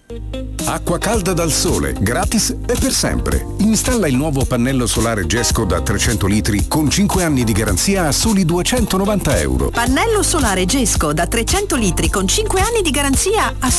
Acqua calda dal sole, gratis e per sempre. Installa il nuovo pannello solare Gesco da 300 litri con 5 anni di garanzia a soli €290. Pannello solare Gesco da 300 litri con 5 anni di garanzia a